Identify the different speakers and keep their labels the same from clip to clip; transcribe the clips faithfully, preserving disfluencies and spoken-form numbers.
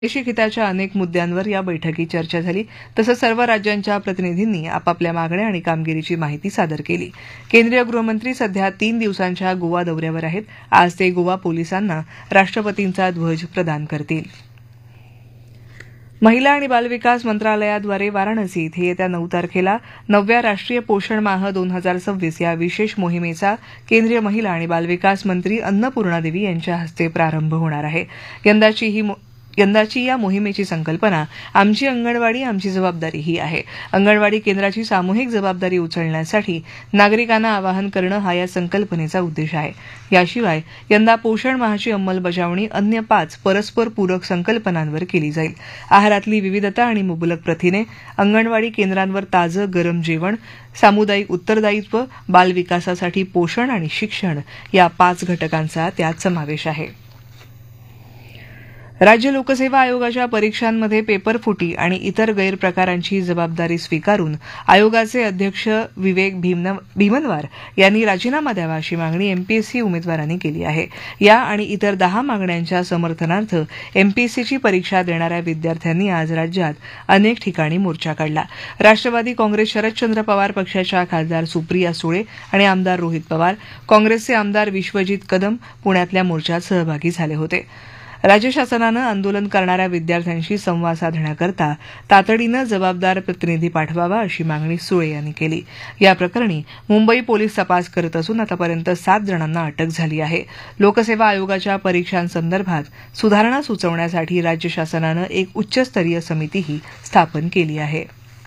Speaker 1: प्रादेशिक हिताच्या अनेक मुद्द्यांवर या बैठकीत चर्चा झाली. तसंच सर्व राज्यांच्या प्रतिनिधींनी आपापल्या मागण्या आणि कामगिरीची माहिती सादर केली. केंद्रीय गृहमंत्री सध्या तीन दिवसांच्या गोवा दौऱ्यावर आहेत. आज ते गोवा पोलिसांना राष्ट्रपतींचा ध्वज प्रदान करतील. महिला आणि बालविकास मंत्रालयाद्वारे वाराणसी इथे येत्या नऊ तारखेला नवव्या राष्ट्रीय पोषण माह दोन हजार सव्वीस या विशेष मोहिमेचा केंद्रीय महिला आणि बालविकास मंत्री अन्नपूर्णा देवी यांच्या हस्ते प्रारंभ होणार आहे. यंदाची ही यंदाची या मोहिमेची संकल्पना आमची अंगणवाडी आमची जबाबदारी ही आहे. अंगणवाडी केंद्राची सामूहिक जबाबदारी उचलण्यासाठी नागरिकांना आवाहन करणं हा या संकल्पनेचा उद्देश आहे. याशिवाय यंदा पोषण माहाची अंमलबजावणी अन्य पाच परस्पर पूरक संकल्पनांवर केली जाईल. आहारातली विविधता आणि मुबलक प्रथिने, अंगणवाडी केंद्रांवर ताजं गरम जेवण, सामुदायिक उत्तरदायित्व, बालविकासासाठी पोषण आणि शिक्षण या पाच घटकांचा त्यात समावेश आहे. राज्य लोकसेवा आयोगाच्या परीक्षांमध्ये पेपरफुटी आणि इतर गैरप्रकारांची जबाबदारी स्वीकारून आयोगाचे अध्यक्ष विवेक भीमनवार यांनी राजीनामा द्यावा अशी मागणी एमपीएससी उमेदवारांनी केली आहे. या आणि इतर दहा मागण्यांच्या समर्थनार्थ एमपीएससीची परीक्षा देणाऱ्या विद्यार्थ्यांनी आज राज्यात अनेक ठिकाणी मोर्चा काढला. राष्ट्रवादी काँग्रेस शरदचंद्र पवार पक्षाच्या खासदार सुप्रिया सुळे आणि आमदार रोहित पवार, काँग्रेसचे आमदार विश्वजित कदम पुण्यातल्या मोर्चात सहभागी झाले होते. राज्य शासनानं आंदोलन करणाऱ्या विद्यार्थ्यांशी संवाद साधण्याकरता तातडीनं जबाबदार प्रतिनिधी पाठवावा अशी मागणी सुळे यांनी केली. या प्रकरणी मुंबई पोलीस तपास करत असून आतापर्यंत सात जणांना अटक झाली आहे. लोकसेवा आयोगाच्या परीक्षांसंदर्भात सुधारणा सुचवण्यासाठी राज्य शासनानं एक उच्चस्तरीय समितीही स्थापन केली आहे.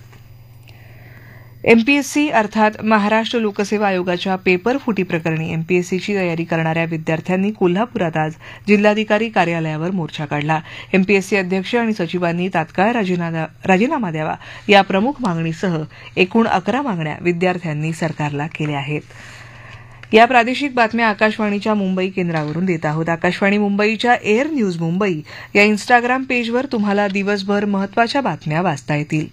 Speaker 1: एमपीएससी अर्थात महाराष्ट्र लोकसेवा आयोगाच्या पेपरफुटी प्रकरणी एमपीएससीची तयारी करणाऱ्या विद्यार्थ्यांनी कोल्हापुरात आज जिल्हाधिकारी कार्यालयावर मोर्चा काढला. एमपीएससी अध्यक्ष आणि सचिवांनी तात्काळ राजीनामा द्यावा या प्रमुख मागणीसह एकूण अकरा मागण्या विद्यार्थ्यांनी सरकारला केल्या आहेत. या प्रादेशिक बातम्या आकाशवाणीच्या मुंबई केंद्रावरून देत आहोत. आकाशवाणी मुंबईच्या एअर न्यूज मुंबई या इन्स्टाग्राम पेजवर तुम्हाला दिवसभर महत्वाच्या बातम्या वाचता येतील.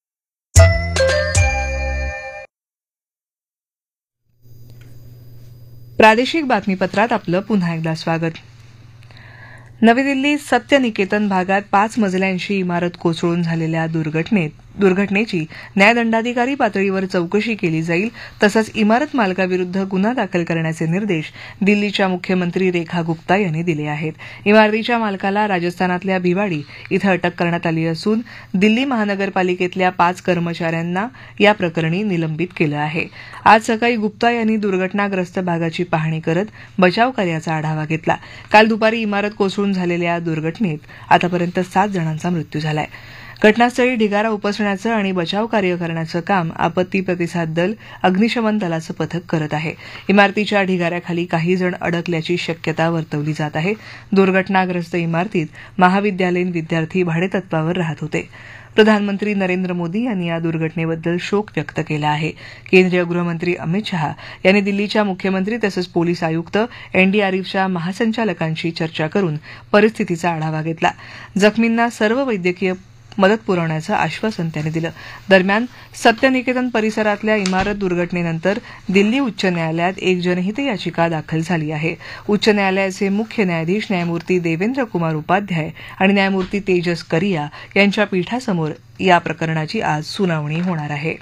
Speaker 1: प्रादेशिक बातमीपत्रात आपलं पुन्हा एकदा स्वागत. नवी दिल्लीत सत्यनिकेतन भागात पाच मजल्यांची इमारत कोसळून झालेल्या दुर्घटनेत दुर्घटनेची न्यायदंडाधिकारी पातळीवर चौकशी केली जाईल. तसंच इमारत मालकाविरुद्ध गुन्हा दाखल करण्याचे निर्देश दिल्लीच्या मुख्यमंत्री रेखा गुप्ता यांनी दिले आहेत. इमारतीच्या मालकाला राजस्थानातल्या भिवाडी इथं अटक करण्यात आली असून दिल्ली महानगरपालिकेतल्या पाच कर्मचाऱ्यांना या प्रकरणी निलंबित केलं आहे. आज सकाळी गुप्ता यांनी दुर्घटनाग्रस्त भागाची पाहणी करत बचावकार्याचा आढावा घेतला. काल दुपारी इमारत कोसळून झालेल्या दुर्घटनेत आतापर्यंत सात जणांचा मृत्यू झालाय. घटनास्थळी ढिगारा उपसण्याचं आणि बचाव कार्य करण्याचं काम आपत्ती प्रतिसाद दल, अग्निशमन दलाचं पथक करत आहे. इमारतीच्या ढिगाऱ्याखाली काही जण अडकल्याची शक्यता वर्तवली जात आहे. दुर्घटनाग्रस्त इमारतीत महाविद्यालयीन विद्यार्थी भाडेतत्वावर राहत होते. प्रधानमंत्री नरेंद्र मोदी यांनी या दुर्घटनेबद्दल शोक व्यक्त केला आहे. केंद्रीय गृहमंत्री अमित शहा यांनी दिल्लीच्या मुख्यमंत्री तसंच पोलीस आयुक्त, एनडीआरएफच्या महासंचालकांशी चर्चा करून परिस्थितीचा आढावा घेतला. जखमींना सर्व वैद्यकीय मदत पुरवण्याचं आश्वासन त्यांनी दिलं. दरम्यान सत्यनिकेतन परिसरातल्या इमारत दुर्घटनेनंतर दिल्ली उच्च न्यायालयात एक जनहित याचिका दाखल झाली आहे. उच्च न्यायालयाचे मुख्य न्यायाधीश न्यायमूर्ती देवेंद्र कुमार उपाध्याय आणि न्यायमूर्ती तेजस करिया यांच्या पीठासमोर या प्रकरणाची आज सुनावणी होणार आहे.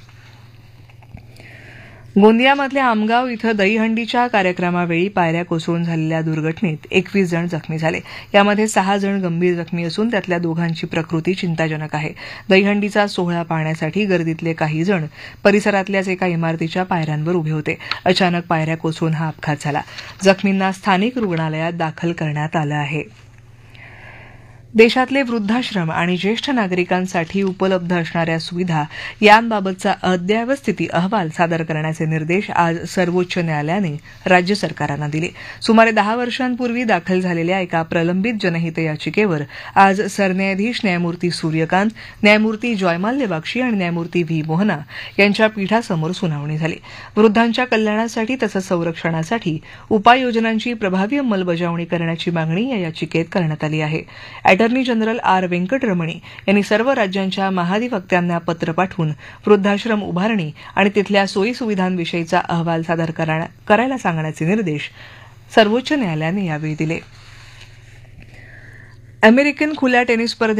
Speaker 1: गोंदियामधल्या आमगाव इथं दहीहंडीच्या कार्यक्रमावेळी पायऱ्या कोसळून झालेल्या दुर्घटनेत एकवीस जण जखमी झाले. यामध्ये सहा जण गंभीर जखमी असून त्यातल्या दोघांची प्रकृती चिंताजनक आहे. दहीहंडीचा सोहळा पाहण्यासाठी गर्दीतले काही जण परिसरातल्याच एका इमारतीच्या पायऱ्यांवर उभे होते. अचानक पायऱ्या कोसळून हा अपघात झाला. जखमींना स्थानिक रुग्णालयात दाखल करण्यात आलं आहे. देशातले वृद्धाश्रम आणि ज्येष्ठ नागरिकांसाठी उपलब्ध असणाऱ्या सुविधा यांबाबतचा अद्ययावत स्थिती अहवाल सादर करण्याचे निर्देश आज सर्वोच्च न्यायालयाने राज्य सरकारांना दिले. सुमारे दहा वर्षांपूर्वी दाखल झालेल्या एका प्रलंबित जनहित याचिकेवर आज सरन्यायाधीश न्यायमूर्ती सूर्यकांत, न्यायमूर्ती जॉयमाल्य बाक्षी आणि न्यायमूर्ती व्ही मोहना यांच्या पीठासमोर सुनावणी झाली. वृद्धांच्या कल्याणासाठी तसंच संरक्षणासाठी उपाययोजनांची प्रभावी अंमलबजावणी करण्याची मागणी या याचिकेत करण्यात आली आहे. अटर्नी जनरल आर व्यंकटरमणी यांनी सर्व राज्यांच्या महाधिवक्त्यांना पत्र पाठवून वृद्धाश्रम उभारणी आणि तिथल्या सोयीसुविधांविषयीचा अहवाल सादर करायला सांगण्याचे निर्देश सर्वोच्च न्यायालयाने यावेळी दिले. अमेरिकन खुल्या टेनिस स्पर्धेत